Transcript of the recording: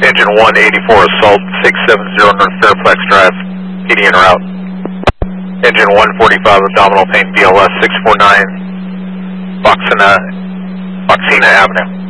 Engine 184 Assault 670 North Fairplex Drive, PD en route. Engine 145 Abdominal Pain BLS 649 Foxina Avenue.